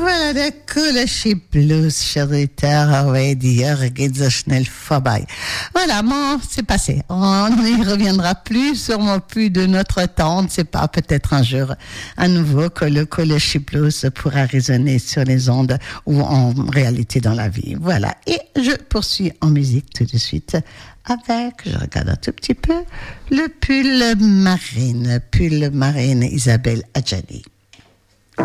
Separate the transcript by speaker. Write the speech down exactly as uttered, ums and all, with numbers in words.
Speaker 1: Voilà der Cooleschi Blues, chers auditeurs, oui, d'hier, geht so schnell vorbei. Voilà, bon, c'est passé. On n'y reviendra plus, sûrement plus de notre temps. On ne sait pas, peut-être un jour, à nouveau, que le Cooleschi Blues pourra résonner sur les ondes ou en réalité dans la vie. Voilà. Et je poursuis en musique tout de suite avec, je regarde un tout petit peu, le pull marine, pull marine Isabelle Adjani.